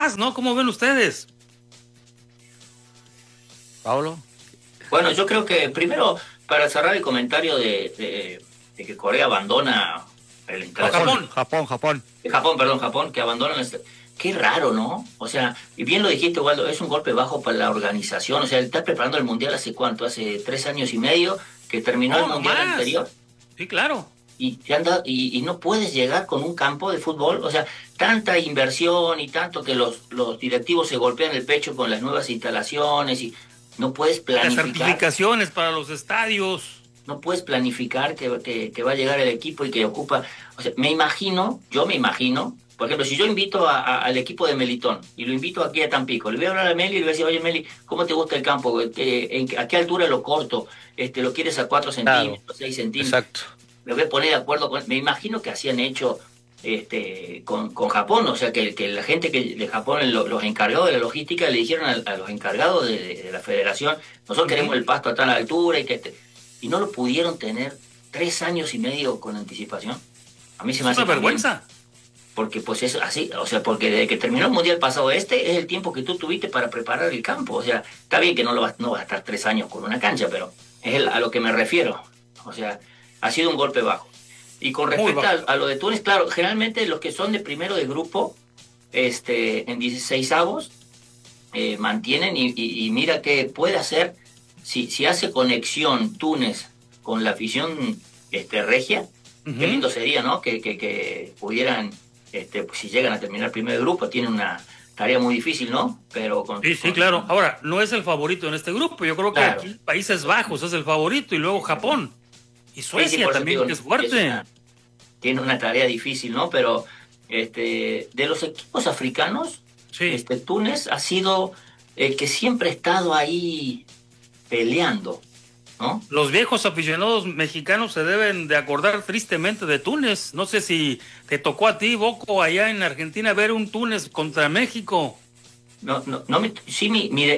más, ¿no? ¿Cómo ven ustedes? Pablo. Bueno, yo creo que primero, para cerrar el comentario de que Corea abandona la instalación. Japón. Japón, que abandona Qué raro, ¿no? O sea, y bien lo dijiste, Waldo, es un golpe bajo para la organización. O sea, está preparando el Mundial ¿hace cuánto? Hace 3 años y medio que terminó el Mundial anterior. Sí, claro. Y no puedes llegar con un campo de fútbol. O sea, tanta inversión y tanto que los directivos se golpean el pecho con las nuevas instalaciones y no puedes planificar. Las certificaciones para los estadios. No puedes planificar que va a llegar el equipo y que ocupa. O sea, yo me imagino, por ejemplo, si yo invito al equipo de Melitón y lo invito aquí a Tampico, le voy a hablar a Meli y le voy a decir, oye Meli, ¿cómo te gusta el campo? ¿A qué altura lo corto? ¿Lo quieres a 4 centímetros, 6 centímetros? Exacto. Me voy a poner de acuerdo me imagino que así han hecho con Japón, o sea que la gente de Japón, los encargados de la logística le dijeron a los encargados de la federación, nosotros queremos el pasto a tal altura y no lo pudieron tener 3 años y medio con anticipación. A mí se me hace una vergüenza. Porque pues es así, o sea, porque desde que terminó el Mundial pasado es el tiempo que tú tuviste para preparar el campo. O sea, está bien que no vas a estar 3 años con una cancha, pero es a lo que me refiero. O sea, ha sido un golpe bajo. Y con respecto a lo de Túnez, claro, generalmente los que son de primero de grupo, en 16avos, mantienen y mira qué puede hacer si hace conexión Túnez con la afición regia. Qué lindo sería, ¿no? Que pudieran, si llegan a terminar primero de grupo, tienen una tarea muy difícil, ¿no? Pero sí, claro. Ahora, no es el favorito en este grupo. Yo creo que aquí Países Bajos es el favorito y luego Japón. Y Suecia también, que es fuerte. Tiene una tarea difícil, ¿no? Pero de los equipos africanos, Túnez ha sido el que siempre ha estado ahí peleando, ¿no? Los viejos aficionados mexicanos se deben de acordar tristemente de Túnez. No sé si te tocó a ti, Boco, allá en Argentina ver un Túnez contra México. Sí,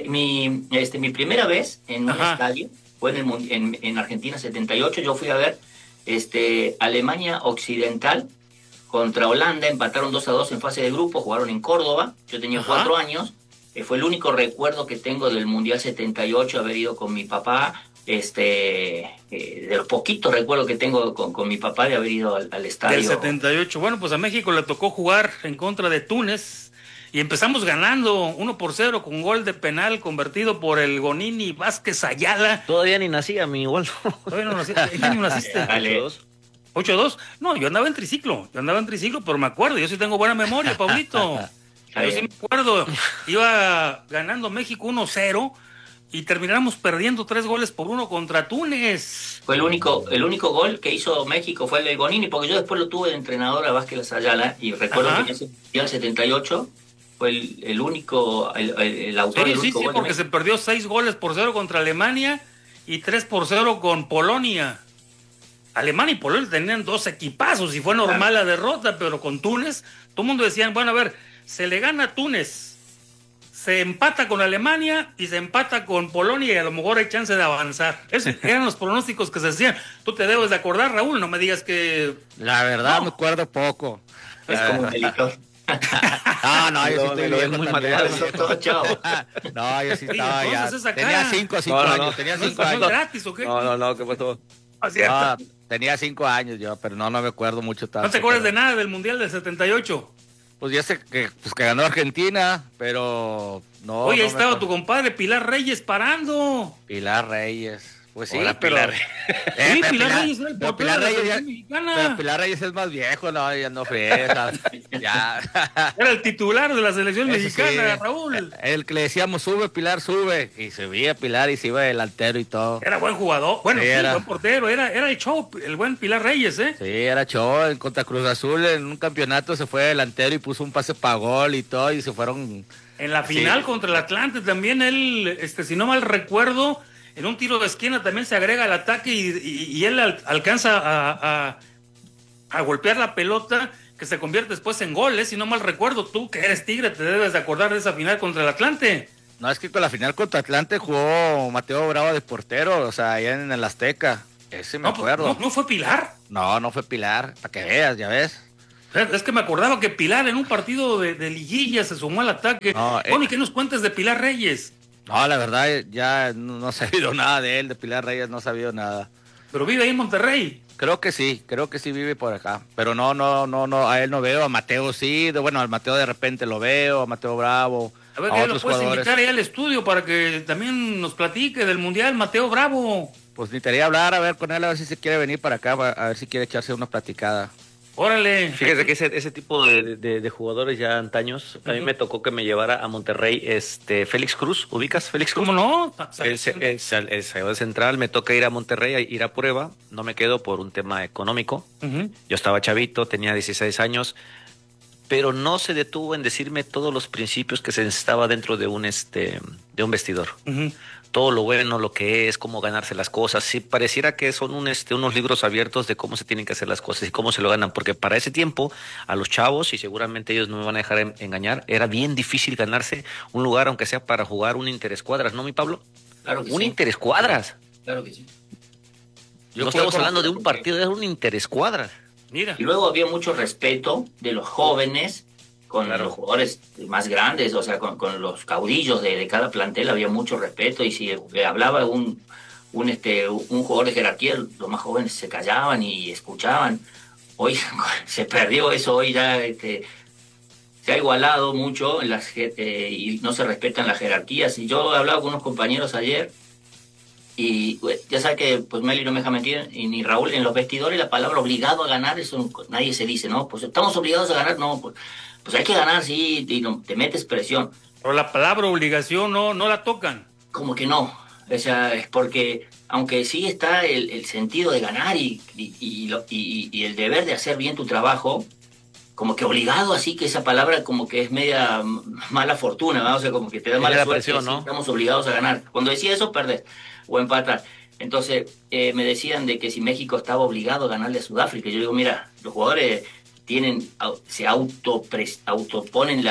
mi primera vez en un estadio fue en Argentina 78. Yo fui a ver Alemania Occidental contra Holanda, empataron 2-2 en fase de grupo, jugaron en Córdoba. Yo tenía 4 años. Fue el único recuerdo que tengo del Mundial 78, haber ido con mi papá. De los poquitos recuerdos que tengo con mi papá de haber ido al estadio. Del 78. Bueno, pues a México le tocó jugar en contra de Túnez y empezamos ganando 1-0 con gol de penal convertido por el Gonini Vázquez Ayala. Todavía ni nacía mi igual. Todavía no naciste. ¿Qué año naciste? 8-2. No, yo andaba en triciclo, pero me acuerdo, yo sí tengo buena memoria, Pablito. Yo sí me acuerdo. Iba ganando México 1-0 y terminamos perdiendo 3-1 contra Túnez. Fue el único gol que hizo México fue el de Gonini, porque yo después lo tuve de entrenador a Vázquez Ayala y recuerdo que en ese Mundial 78 fue el único, el autor del único gol. Sí, porque se perdió 6-0 contra Alemania y 3-0 con Polonia. Alemania y Polonia tenían 2 equipazos y fue normal la derrota, pero con Túnez, todo el mundo decía, bueno, a ver, se le gana a Túnez, se empata con Alemania y se empata con Polonia y a lo mejor hay chance de avanzar. Esos eran los pronósticos que se hacían. Tú te debes de acordar, Raúl, no me digas que... La verdad me acuerdo poco. Es como un delito. No, yo sí estoy bien muy material. No, yo sí estaba ya. Tenía 5 años. Tenía 5 años. ¿Gratis o qué? No, ¿qué pasó? No, tenía 5 años yo, pero no me acuerdo mucho tanto. ¿No te acuerdas de nada del Mundial del 78? Pues ya sé que ganó Argentina, pero no. Oye, ahí estaba tu compadre Pilar Reyes parando. Pilar Reyes. Pues sí, Hola, pero... sí, Pilar Reyes era el portero de la selección mexicana. Pero Pilar Reyes es más viejo, no, ya no fue. Ya. Era el titular de la selección mexicana, sí. Raúl. El que le decíamos, sube, Pilar, sube. Y subía Pilar y se iba delantero y todo. Era buen jugador. Bueno, sí, buen portero. Era el show, el buen Pilar Reyes, ¿eh? Sí, era show. En contra Cruz Azul, en un campeonato, se fue delantero y puso un pase para gol y todo. Y se fueron... En la final contra el Atlante también él, si no mal recuerdo... En un tiro de esquina también se agrega al ataque y él alcanza a golpear la pelota que se convierte después en goles. Si no mal recuerdo, tú que eres Tigre te debes de acordar de esa final contra el Atlante. No, es que con la final contra Atlante jugó Mateo Bravo de portero, o sea, allá en el Azteca. Ese me acuerdo. ¿No fue Pilar? No fue Pilar, para que veas, ya ves. Es que me acordaba que Pilar en un partido de liguilla se sumó al ataque. No, Bueno, ¿y qué nos cuentes de Pilar Reyes? No, la verdad, ya no he sabido nada de él, de Pilar Reyes, no he sabido nada. Pero vive ahí en Monterrey. Creo que sí vive por acá. Pero no, a él no veo, a Mateo sí, bueno, al Mateo de repente lo veo, a Mateo Bravo, A ver, a ¿qué lo otros puedes jugadores. invitar ahí al estudio para que también nos platique del Mundial, Mateo Bravo? Pues necesitaría hablar, a ver con él, a ver si se quiere venir para acá, a ver si quiere echarse una platicada. Órale. Fíjese que ese tipo de jugadores ya antaños, a mí me tocó que me llevara a Monterrey Félix Cruz. ¿Ubicas Félix Cruz? ¿Cómo no? El salvador central, me toca ir a Monterrey a ir a prueba, no me quedo por un tema económico. Ujú. Yo estaba chavito, tenía 16 años, pero no se detuvo en decirme todos los principios que se necesitaba dentro de un vestidor. Ujú. Todo lo bueno, lo que es, cómo ganarse las cosas. Sí, pareciera que son unos libros abiertos de cómo se tienen que hacer las cosas y cómo se lo ganan, porque para ese tiempo a los chavos, y seguramente ellos no me van a dejar engañar, era bien difícil ganarse un lugar, aunque sea para jugar un interescuadras, ¿no, mi Pablo? Claro que Un sí. interescuadras. Claro que sí. No estamos hablando de un partido, era un interescuadras. Mira. Y luego había mucho respeto de los jóvenes con los jugadores más grandes, o sea, con los caudillos de cada plantel había mucho respeto, y si hablaba un jugador de jerarquía, los más jóvenes se callaban y escuchaban. Hoy se perdió eso, hoy ya se ha igualado mucho y no se respetan las jerarquías. Y yo hablaba con unos compañeros ayer, y ya sabes que pues Meli no me deja mentir, y ni Raúl, en los vestidores la palabra obligado a ganar, eso nadie se dice, ¿no? Pues estamos obligados a ganar, no, pues hay que ganar, sí, y no, te metes presión. Pero la palabra obligación no la tocan. Como que no, o sea, es porque aunque sí está el sentido de ganar y el deber de hacer bien tu trabajo, como que obligado, así que esa palabra como que es media mala fortuna, ¿no? O sea, como que te da mala suerte, presión, ¿no? sí, estamos obligados a ganar. Cuando decía eso, perdés o empatar. Entonces me decían de que si México estaba obligado a ganarle a Sudáfrica, yo digo, mira, los jugadores se autoponen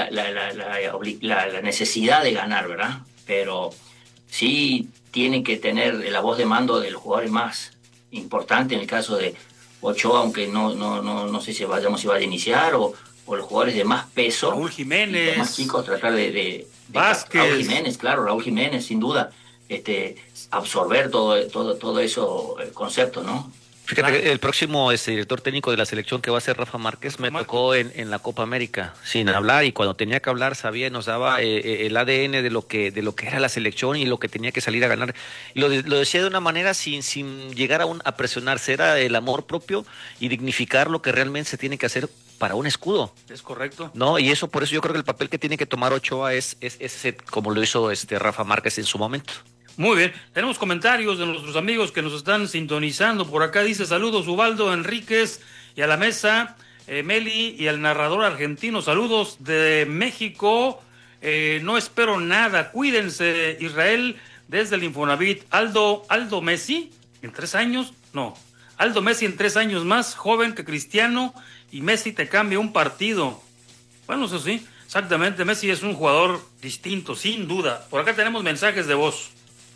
la necesidad de ganar, ¿verdad? Pero sí tienen que tener la voz de mando de los jugadores más importantes, en el caso de Ochoa, aunque no sé si va a iniciar, o los jugadores de más peso. Raúl Jiménez. Los más chicos, tratar de Vázquez. Raúl Jiménez, claro, Raúl Jiménez, sin duda, absorber todo eso, el concepto, ¿no? Fíjate que el próximo director técnico de la selección, que va a ser Rafa Márquez, me tocó en la Copa América, sin hablar, y cuando tenía que hablar sabía y nos daba el ADN de lo que era la selección y lo que tenía que salir a ganar. Y lo decía de una manera sin llegar a presionarse, era el amor propio y dignificar lo que realmente se tiene que hacer para un escudo. Es correcto. No, y por eso yo creo que el papel que tiene que tomar Ochoa es ese, como lo hizo Rafa Márquez en su momento. Muy bien, tenemos comentarios de nuestros amigos que nos están sintonizando. Por acá dice: saludos Ubaldo Enríquez y a la mesa, Meli y al narrador argentino, saludos de México. No espero nada, cuídense. Israel desde el Infonavit. Aldo Messi en 3 años, no, Aldo Messi en 3 años más joven que Cristiano, y Messi te cambia un partido. Bueno, eso sí, exactamente, Messi es un jugador distinto, sin duda. Por acá tenemos mensajes de voz.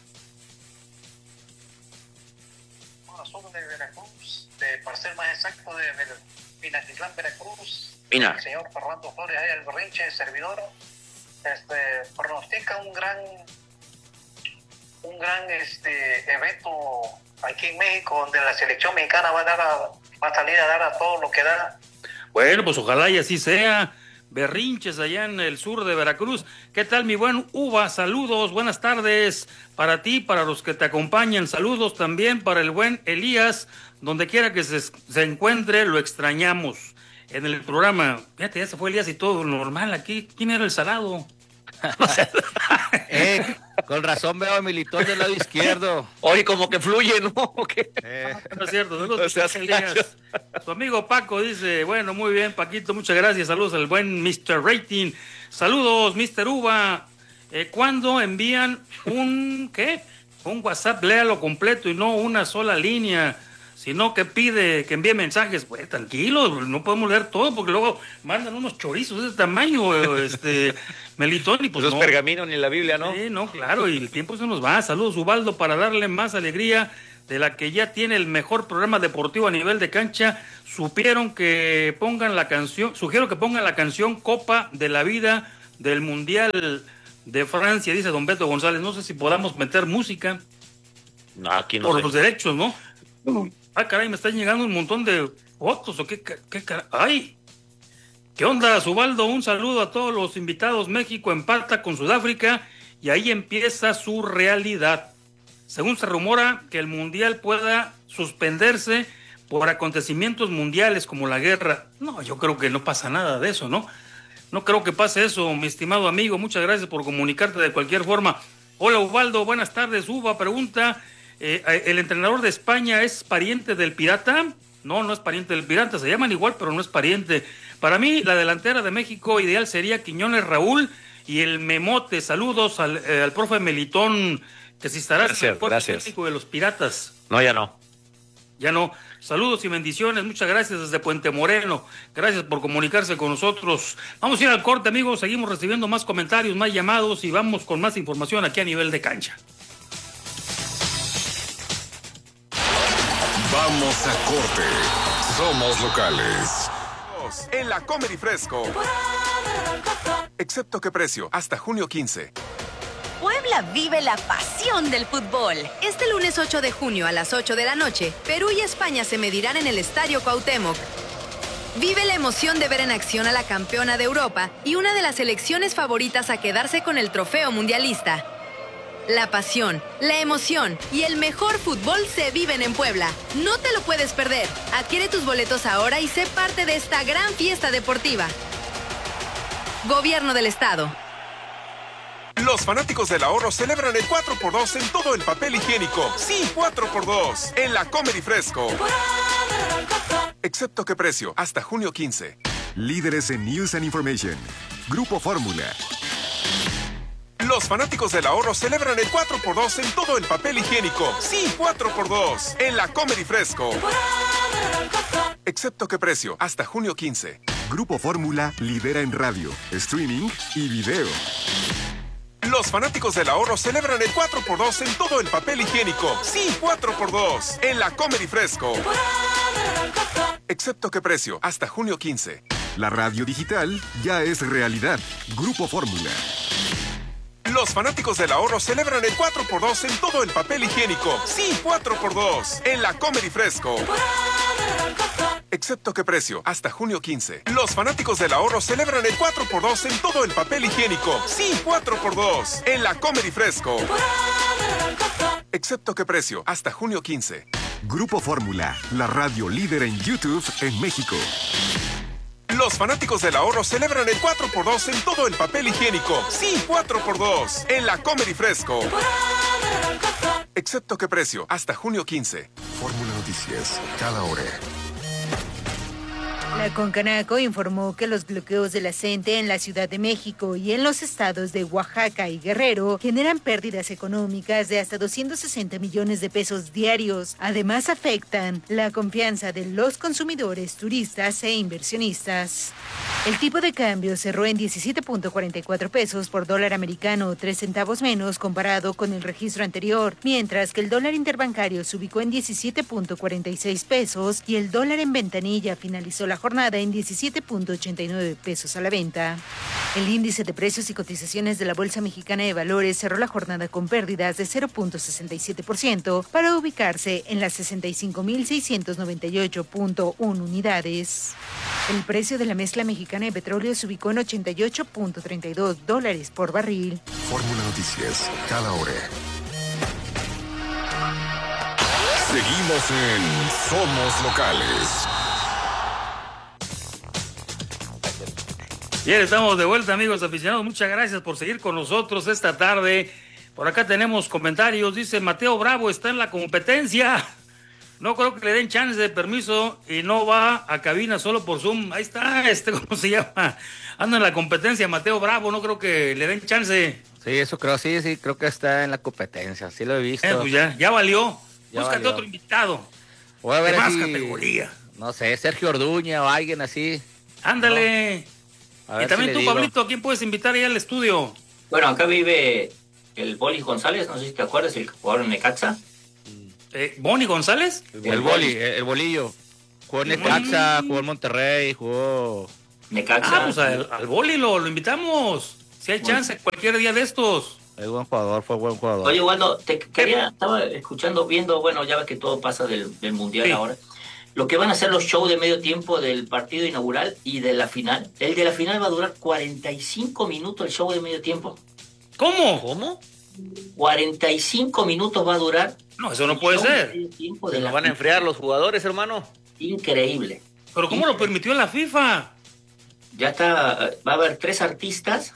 De Veracruz, para ser más exacto, de Minatitlán, Veracruz. Pina. El señor Fernando Flores, ahí el berrinche servidor, pronostica un gran evento aquí en México, donde la selección mexicana va a salir a dar a todo lo que da. Bueno, pues ojalá y así sea. Berrinches allá en el sur de Veracruz. ¿Qué tal, mi buen Uva? Saludos, buenas tardes para ti, para los que te acompañan. Saludos también para el buen Elías, donde quiera que se encuentre, lo extrañamos en el programa. Fíjate, ya se fue Elías y todo normal aquí. ¿Quién era el salado? Con razón veo a Militón del lado izquierdo. Oye, como que fluye, ¿no? No es cierto, no O sea, Elías. Su amigo Paco dice: bueno, muy bien, Paquito, muchas gracias. Saludos al buen Mr. Rating. Saludos, Mr. Uva. ¿Cuándo envían un WhatsApp? Léalo completo y no una sola línea, sino que pide que envíe mensajes. Pues tranquilo, no podemos leer todo porque luego mandan unos chorizos de ese tamaño, Melitón, y pues Esos no. pergaminos ni la Biblia, ¿no? Sí, no, claro, y el tiempo se nos va. Saludos, Ubaldo, para darle más alegría de la que ya tiene el mejor programa deportivo a nivel de cancha, sugiero que pongan la canción Copa de la Vida del Mundial de Francia, dice don Beto González. No sé si podamos meter música. No, aquí no por sé. los derechos, ¿no? Ah, caray, me están llegando un montón de fotos, o qué caray. ¡Ay! ¿Qué onda, Zubaldo? Un saludo a todos los invitados. México empata con Sudáfrica y ahí empieza su realidad. Según se rumora que el Mundial pueda suspenderse por acontecimientos mundiales como la guerra. No, yo creo que no pasa nada de eso, ¿no? No creo que pase eso, mi estimado amigo. Muchas gracias por comunicarte de cualquier forma. Hola, Ubaldo, buenas tardes. Uva pregunta, ¿el entrenador de España es pariente del Pirata? No, no es pariente del Pirata, se llaman igual, pero no es pariente. Para mí, la delantera de México ideal sería Quiñones Raúl y el Memote. Saludos al profe Melitón, que si estará en el cuerpo técnico de los Piratas. No, ya no. Ya no. Saludos y bendiciones. Muchas gracias desde Puente Moreno. Gracias por comunicarse con nosotros. Vamos a ir al corte, amigos. Seguimos recibiendo más comentarios, más llamados y vamos con más información aquí a nivel de cancha. Vamos a corte. Somos locales. En la Comedy Fresco. Excepto que precio, hasta junio 15. Puebla vive la pasión del fútbol. Este lunes 8 de junio a las 8 de la noche, Perú y España se medirán en el Estadio Cuauhtémoc. Vive la emoción de ver en acción a la campeona de Europa y una de las selecciones favoritas a quedarse con el trofeo mundialista. La pasión, la emoción y el mejor fútbol se viven en Puebla. No te lo puedes perder. Adquiere tus boletos ahora y sé parte de esta gran fiesta deportiva. Gobierno del Estado. Los fanáticos del ahorro celebran el 4x2 en todo el papel higiénico. Sí, 4x2 en la Comedy Fresco. Excepto que precio, hasta junio 15. Líderes en News and Information. Grupo Fórmula. Los fanáticos del ahorro celebran el 4x2 en todo el papel higiénico. Sí, 4x2 en la Comedy Fresco. Excepto que precio, hasta junio 15. Grupo Fórmula lidera en radio, streaming y video. Los fanáticos del ahorro celebran el 4x2 en todo el papel higiénico. Sí, 4x2 en la Comedy Fresco. Excepto que precio, hasta junio 15. La radio digital ya es realidad. Grupo Fórmula. Los fanáticos del ahorro celebran el 4x2 en todo el papel higiénico. Sí, 4x2 en la Comedy Fresco. Excepto que precio, hasta junio 15. Los fanáticos del ahorro celebran el 4x2 en todo el papel higiénico. Sí, 4x2 en la Comedy Fresco. Excepto que precio, hasta junio 15. Grupo Fórmula, la radio líder en YouTube en México. Los fanáticos del ahorro celebran el 4x2 en todo el papel higiénico. Sí, 4x2 en la Comedy Fresco. Excepto que precio, hasta junio 15. Fórmula Noticias, cada hora. La Concanaco informó que los bloqueos de la CENTE en la Ciudad de México y en los estados de Oaxaca y Guerrero generan pérdidas económicas de hasta 260 millones de pesos diarios. Además, afectan la confianza de los consumidores, turistas e inversionistas. El tipo de cambio cerró en 17.44 pesos por dólar americano, 3 centavos menos comparado con el registro anterior, mientras que el dólar interbancario se ubicó en 17.46 pesos y el dólar en ventanilla finalizó la jornada en 17.89 pesos a la venta. El índice de precios y cotizaciones de la Bolsa Mexicana de Valores cerró la jornada con pérdidas de 0.67% para ubicarse en las 65.698.1 unidades. El precio de la mezcla mexicana de petróleo se ubicó en $88.32 por barril. Fórmula Noticias, cada hora. Seguimos en Somos Locales. Bien, estamos de vuelta, amigos aficionados. Muchas gracias por seguir con nosotros esta tarde. Por acá tenemos comentarios. Dice Mateo Bravo está en la competencia. No creo que le den chance de permiso y no va a cabina solo por Zoom. Ahí está, ¿cómo se llama? Anda en la competencia Mateo Bravo. No creo que le den chance. Sí, eso creo, sí, creo que está en la competencia. Sí lo he visto. Pues ya valió. Ya Búscate valió. otro invitado. Voy a ver de más si, categoría. No sé, Sergio Orduña o alguien así. Ándale. A Y ver también si tú, le digo. Pablito, ¿a quién puedes invitar ahí al estudio? Bueno, acá vive el Bolis González, no sé si te acuerdas, el que jugador en Necaxa. ¿Boni González? El bolillo. Jugó en Necaxa, jugó en Monterrey, jugó... Necaxa. Pues al boli lo invitamos. Si hay chance, cualquier día de estos. Es buen jugador, fue buen jugador. Oye, Waldo, estaba escuchando, viendo, bueno, ya ves que todo pasa del Mundial ahora. Lo que van a hacer los shows de medio tiempo del partido inaugural y de la final. El de la final va a durar 45 minutos el show de medio tiempo. ¿Cómo? 45 minutos va a durar. No, eso no puede ser. Se nos van a enfriar los jugadores, hermano. Increíble. ¿Pero cómo lo permitió la FIFA? Ya está, va a haber 3 artistas,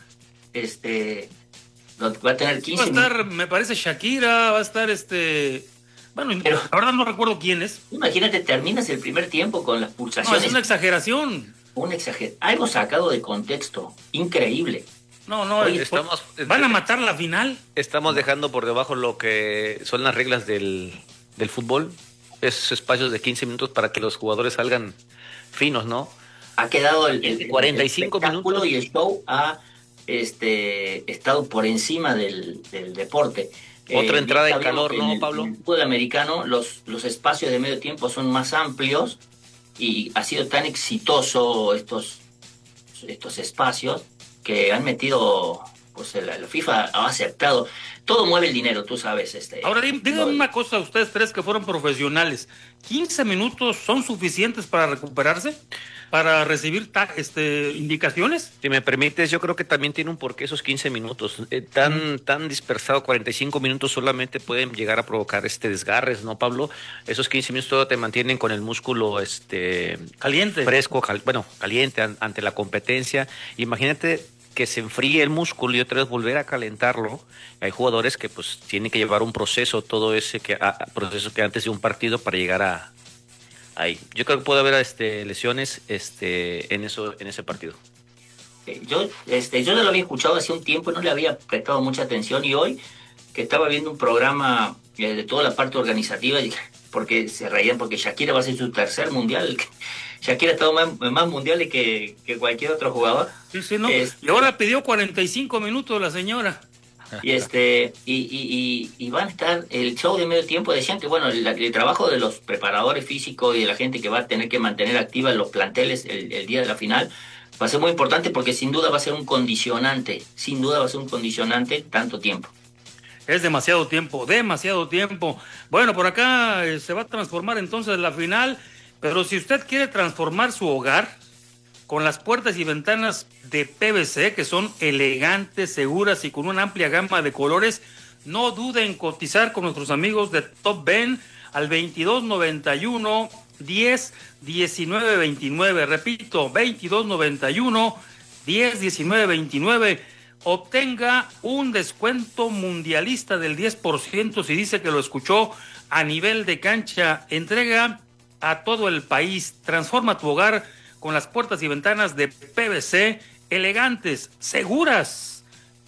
va a tener 15 Va a estar, me parece, Shakira, va a estar bueno, pero, la verdad no recuerdo quién es. Imagínate, terminas el primer tiempo con las pulsaciones. No, es una exageración. Algo sacado de contexto, increíble. No, Oye, ¿van a matar la final? Estamos dejando por debajo lo que son las reglas del fútbol. Esos espacios de 15 minutos para que los jugadores salgan finos, ¿no? Ha quedado el 45 minutos y el show ha estado por encima del deporte. Otra entrada en calor, ¿no, Pablo? En el fútbol americano los espacios de medio tiempo son más amplios y ha sido tan exitoso estos espacios que han metido, pues la FIFA ha aceptado. Todo mueve el dinero, tú sabes. Ahora, díganme una cosa, ustedes tres que fueron profesionales, ¿15 minutos son suficientes para recuperarse? ¿Para recibir indicaciones? Si me permites, yo creo que también tiene un porqué esos 15 minutos. Tan dispersado, 45 minutos solamente pueden llegar a provocar desgarres, ¿no, Pablo? Esos 15 minutos todo te mantienen con el músculo caliente. Fresco, caliente ante la competencia. Imagínate que se enfríe el músculo y otra vez volver a calentarlo. Hay jugadores que pues tienen que llevar un proceso, todo ese proceso que antes de un partido para llegar a ahí. Yo creo que puede haber lesiones en ese partido. Yo no lo había escuchado hace un tiempo, no le había prestado mucha atención, y hoy que estaba viendo un programa de toda la parte organizativa, porque se reían porque Shakira va a ser su tercer mundial. Shakira ha estado más mundiales que cualquier otro jugador. Sí, no. Y ahora pidió 45 minutos la señora. Y van a estar el show de medio tiempo. Decían que bueno, el trabajo de los preparadores físicos y de la gente que va a tener que mantener activas los planteles el día de la final va a ser muy importante, porque sin duda va a ser un condicionante, tanto tiempo. Es demasiado tiempo. Bueno, por acá se va a transformar entonces la final, pero si usted quiere transformar su hogar con las puertas y ventanas de PVC, que son elegantes, seguras y con una amplia gama de colores, no dude en cotizar con nuestros amigos de Top Ben al 2291 10 19 29. Repito, 2291 10 19 29. Obtenga un descuento mundialista del 10% si dice que lo escuchó a nivel de cancha. Entrega a todo el país. Transforma tu hogar con las puertas y ventanas de PVC, elegantes, seguras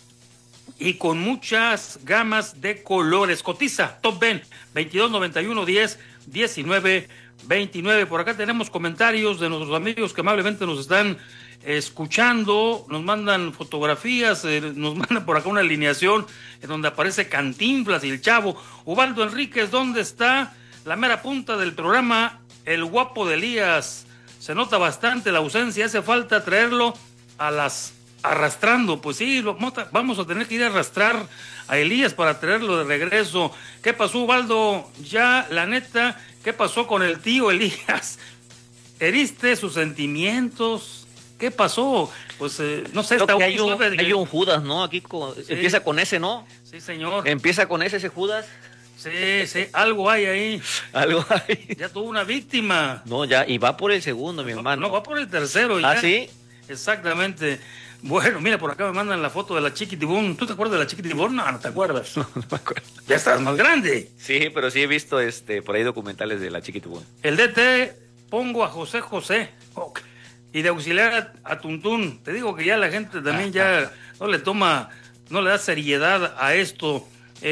y con muchas gamas de colores. Cotiza Top Ben 2291 10 19 29. Por acá tenemos comentarios de nuestros amigos que amablemente nos están escuchando, nos mandan fotografías, nos mandan por acá una alineación en donde aparece Cantinflas y el Chavo. Ubaldo Enríquez, ¿dónde está la mera punta del programa? El guapo de Elías. Se nota bastante la ausencia, hace falta traerlo arrastrando. Pues sí, vamos a tener que ir a arrastrar a Elías para traerlo de regreso. ¿Qué pasó, Ubaldo? Ya, la neta, ¿qué pasó con el tío Elías? ¿Heriste sus sentimientos? ¿Qué pasó? Pues no sé. Hay un Judas, ¿no? Aquí sí. Empieza con ese, ¿no? Sí, señor. Empieza con ese Judas. Sí, algo hay ahí. Algo hay. Ya tuvo una víctima. No, ya, y va por el segundo, mi hermano. No, va por el tercero. ¿Ah, ya. sí? Exactamente. Bueno, mira, por acá me mandan la foto de la Chiquitibón. ¿Tú te acuerdas de la Chiquitibón? No te acuerdas. No me acuerdo. Ya estás más grande. Sí, pero sí he visto por ahí documentales de la Chiquitibón. El DT, pongo a José. Okay. Y de auxiliar a Tuntún. Te digo que ya la gente también ya no le da seriedad a esto.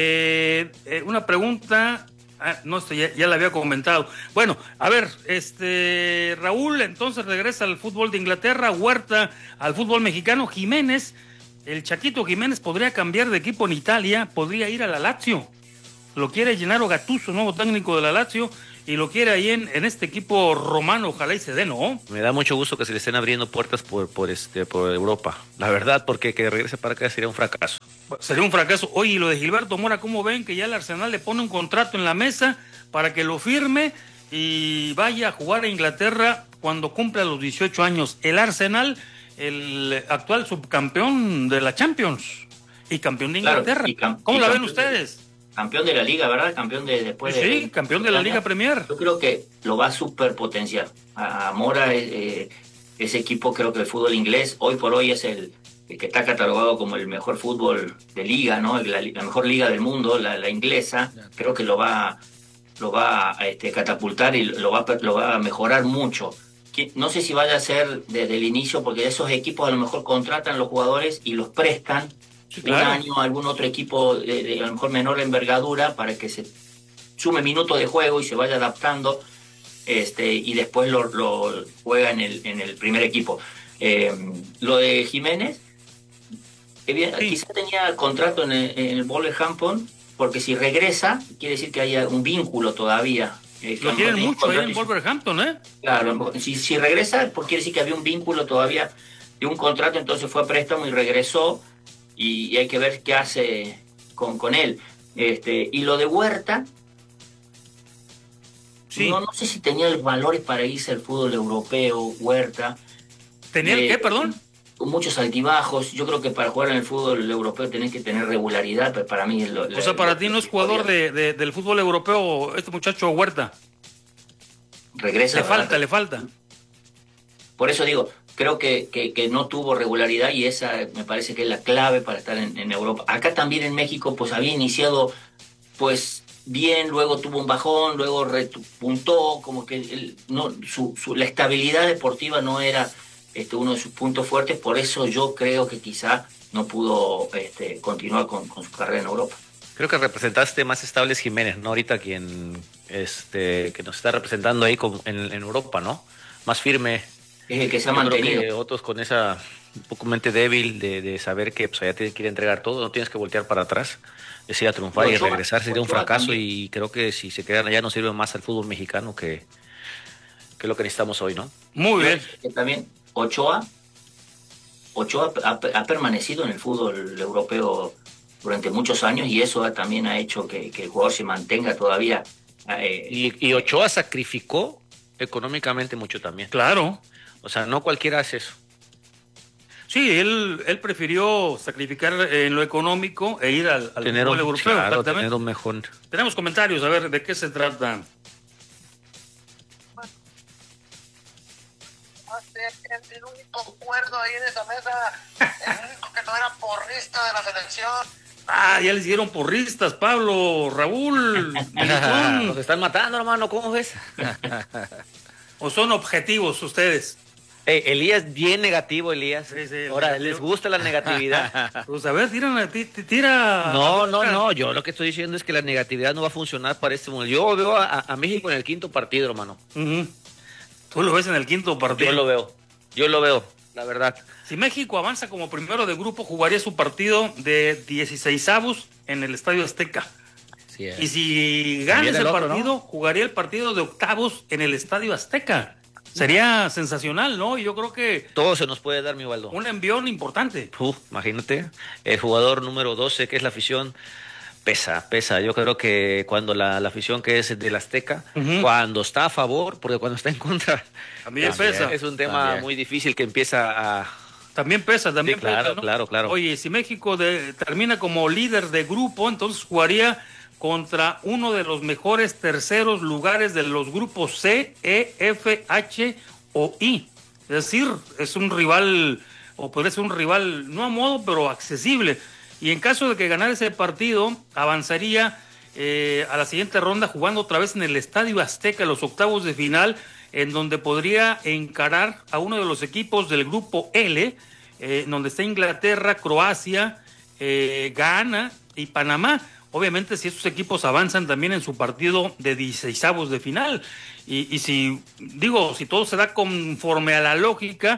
Una pregunta. No, esto ya la había comentado. Bueno, a ver, Raúl entonces regresa al fútbol de Inglaterra, Huerta al fútbol mexicano, Jiménez, el Chaquito Jiménez podría cambiar de equipo en Italia, podría ir a la Lazio. lo quiere Gennaro Gattuso, nuevo técnico de la Lazio, y lo quiere ahí en este equipo romano, ojalá y se dé, ¿no? Me da mucho gusto que se le estén abriendo puertas por Europa, la verdad, porque que regrese para acá sería un fracaso. Sería un fracaso. Oye, y lo de Gilberto Mora, ¿cómo ven que ya el Arsenal le pone un contrato en la mesa para que lo firme y vaya a jugar a Inglaterra cuando cumpla los 18 años? El Arsenal, el actual subcampeón de la Champions y campeón de Inglaterra. ¿Cómo la ven ustedes? Campeón de la Liga, ¿verdad? Campeón después de... Sí, campeón de la Liga Premier. Yo creo que lo va a superpotenciar. A Mora, ese equipo, creo que el fútbol inglés, hoy por hoy es el que está catalogado como el mejor fútbol de liga, ¿no? La mejor liga del mundo, la inglesa. Creo que lo va a catapultar y lo va a mejorar mucho. No sé si vaya a ser desde el inicio, porque esos equipos a lo mejor contratan los jugadores y los prestan. Sí, claro. Un año a algún otro equipo de a lo mejor menor envergadura para que se sume minutos de juego y se vaya adaptando y después lo juega en el primer equipo. Lo de Jiménez, quizá tenía contrato en el Wolverhampton, porque si regresa quiere decir que haya un vínculo todavía. Lo quieren mucho ahí en Wolverhampton, ¿eh? Claro, si regresa, pues quiere decir que había un vínculo todavía de un contrato, entonces fue a préstamo y regresó. Y hay que ver qué hace con él. Y lo de Huerta, sí. No sé si tenía los valores para irse al fútbol europeo, Huerta. ¿Tenía el qué, perdón? Muchos altibajos. Yo creo que para jugar en el fútbol europeo tenés que tener regularidad, pero para mí... O sea, para ti no es jugador del fútbol europeo este muchacho Huerta. Regresa. Le falta. Por eso digo... Creo que no tuvo regularidad y esa me parece que es la clave para estar en Europa. Acá también en México pues había iniciado pues bien, luego tuvo un bajón, luego repuntó, como que la estabilidad deportiva no era uno de sus puntos fuertes, por eso yo creo que quizá no pudo continuar con su carrera en Europa. Creo que representaste más estable es Jiménez, ¿no? Ahorita quien que nos está representando ahí en Europa, ¿no? Más firme. Es el que se ha mantenido. Que otros con esa un poco mente débil de saber que pues allá te quiere entregar todo, no tienes que voltear para atrás, es ir a triunfar y regresar sería un fracaso también. Y creo que si se quedan allá no sirve más al fútbol mexicano que lo que necesitamos hoy, ¿no? Muy bien. También Ochoa ha permanecido en el fútbol europeo durante muchos años y eso también ha hecho que el jugador se mantenga todavía. Y Ochoa sacrificó económicamente mucho también. Claro. O sea, no cualquiera hace eso. Sí, él prefirió sacrificar en lo económico e ir al fútbol europeo. Claro, tener un mejor. Tenemos comentarios, a ver, ¿de qué se trata? El único acuerdo ahí en esa mesa, el único que no era porrista de la selección. Ah, ya les dieron porristas, Pablo, Raúl. Nos están matando, hermano, ¿cómo ves? ¿O son objetivos ustedes? Elías, bien negativo, Elías. Sí, ahora, ¿les gusta la negatividad? Pues a ver, tira. No, yo lo que estoy diciendo es que la negatividad no va a funcionar para este momento. Yo veo a México en el quinto partido, hermano. ¿Tú lo ves en el quinto partido? Yo lo veo, la verdad. Si México avanza como primero de grupo, jugaría su partido de 16avos en el Estadio Azteca. Sí, y si gana ese partido, ¿no? Jugaría el partido de octavos en el Estadio Azteca. Sería sensacional, ¿no? Yo creo que... Todo se nos puede dar, mi Waldo. Un envión importante. Imagínate, el jugador número 12, que es la afición, pesa. Yo creo que cuando la afición que es del Azteca, cuando está a favor, porque cuando está en contra... También pesa. Es un tema muy difícil que empieza a... También pesa, sí, pesa, ¿no? Claro. Oye, si México termina como líder de grupo, entonces jugaría contra uno de los mejores terceros lugares de los grupos C, E, F, H o I. Es decir, es un rival, o podría ser un rival, no a modo, pero accesible. Y en caso de que ganara ese partido, avanzaría a la siguiente ronda jugando otra vez en el Estadio Azteca, los octavos de final, en donde podría encarar a uno de los equipos del grupo L, donde está Inglaterra, Croacia, Ghana y Panamá. Obviamente si estos equipos avanzan también en su partido de 16avos de final. Y si todo se da conforme a la lógica,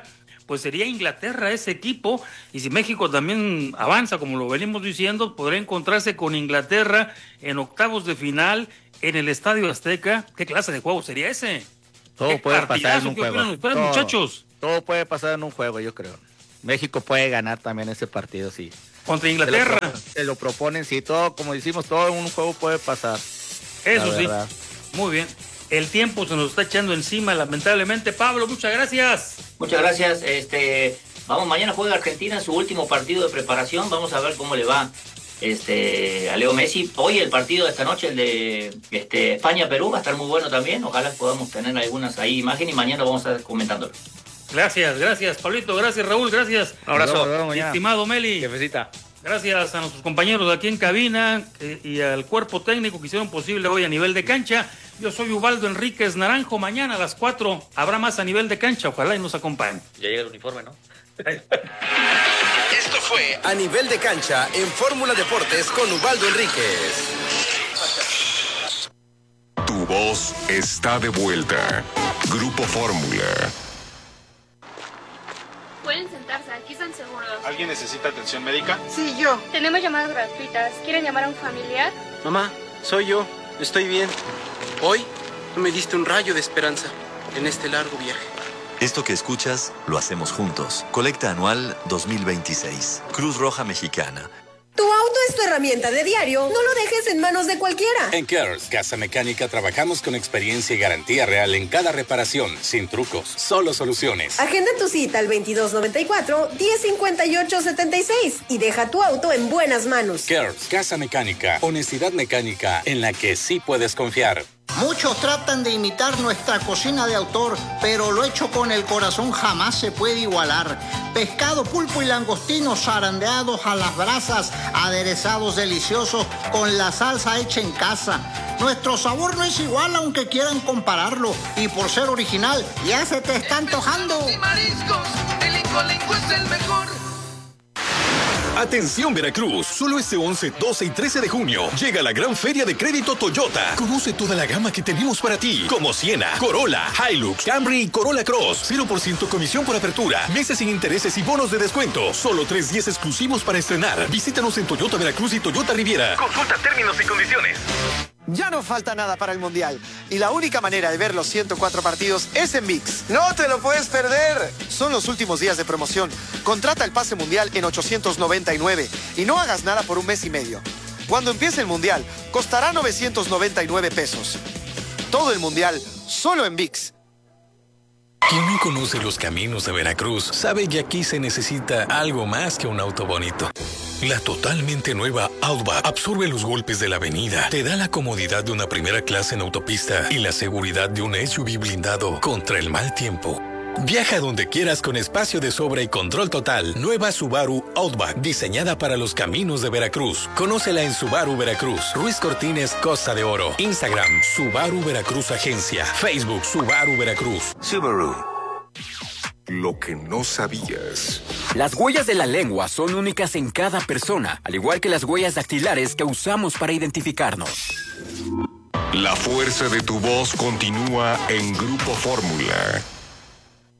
pues sería Inglaterra ese equipo, y si México también avanza, como lo venimos diciendo, podrá encontrarse con Inglaterra en octavos de final en el Estadio Azteca. ¿Qué clase de juego sería ese? Todo puede pasar en un ¿Qué juego. opinan ustedes, muchachos? Todo puede pasar en un juego, yo creo. México puede ganar también ese partido, sí. Contra Inglaterra. Se lo proponen, sí, todo, como decimos, todo en un juego puede pasar. Eso sí. Muy bien. El tiempo se nos está echando encima, lamentablemente. Pablo, muchas gracias. Muchas gracias. Vamos, mañana juega Argentina en su último partido de preparación. Vamos a ver cómo le va a Leo Messi. Hoy el partido de esta noche, el de España-Perú, va a estar muy bueno también. Ojalá podamos tener algunas ahí imágenes y mañana vamos a estar comentándolo. Gracias, Pablito. Gracias, Raúl. Gracias. Un abrazo. Estimado Meli. Jefecita. Gracias a nuestros compañeros aquí en cabina y al cuerpo técnico que hicieron posible hoy a nivel de cancha. Yo soy Ubaldo Enríquez Naranjo. Mañana a las 4 habrá más a nivel de cancha. Ojalá y nos acompañen. Ya llega el uniforme, ¿no? Esto fue A Nivel de Cancha en Fórmula Deportes con Ubaldo Enríquez. Tu voz está de vuelta. Grupo Fórmula. Pueden sentarse, aquí están seguros. ¿Alguien necesita atención médica? Sí, yo. Tenemos llamadas gratuitas. ¿Quieren llamar a un familiar? Mamá, soy yo. Estoy bien. Hoy tú me diste un rayo de esperanza en este largo viaje. Esto que escuchas, lo hacemos juntos. Colecta anual 2026. Cruz Roja Mexicana. Tu auto es tu herramienta de diario. No lo dejes en manos de cualquiera. En Cares Casa Mecánica trabajamos con experiencia y garantía real en cada reparación, sin trucos, solo soluciones. Agenda tu cita al 2294-1058-76 y deja tu auto en buenas manos. Cares Casa Mecánica, honestidad mecánica en la que sí puedes confiar. Muchos tratan de imitar nuestra cocina de autor, pero lo hecho con el corazón jamás se puede igualar. Pescado, pulpo y langostinos zarandeados a las brasas, aderezados deliciosos con la salsa hecha en casa. Nuestro sabor no es igual aunque quieran compararlo, y por ser original ya se te está antojando. Y mariscos, el Incolinco es el mejor. Atención Veracruz, solo este 11, 12 y 13 de junio llega la gran feria de crédito Toyota. Conoce toda la gama que tenemos para ti, como Siena, Corolla, Hilux, Camry y Corolla Cross. 0% comisión por apertura, meses sin intereses y bonos de descuento. Solo 3 días exclusivos para estrenar. Visítanos en Toyota Veracruz y Toyota Riviera. Consulta términos y condiciones. Ya no falta nada para el Mundial y la única manera de ver los 104 partidos es en ViX. ¡No te lo puedes perder! Son los últimos días de promoción. Contrata el pase mundial en 899 y no hagas nada por un mes y medio. Cuando empiece el Mundial, costará 999 pesos. Todo el Mundial, solo en ViX. Quien no conoce los caminos de Veracruz sabe que aquí se necesita algo más que un auto bonito. La totalmente nueva Outback absorbe los golpes de la avenida, te da la comodidad de una primera clase en autopista y la seguridad de un SUV blindado contra el mal tiempo. Viaja donde quieras con espacio de sobra y control total. Nueva Subaru Outback, diseñada para los caminos de Veracruz. Conócela en Subaru Veracruz. Ruiz Cortines, Costa de Oro. Instagram, Subaru Veracruz Agencia. Facebook, Subaru Veracruz. Subaru. Lo que no sabías. Las huellas de la lengua son únicas en cada persona, al igual que las huellas dactilares que usamos para identificarnos. La fuerza de tu voz continúa en Grupo Fórmula.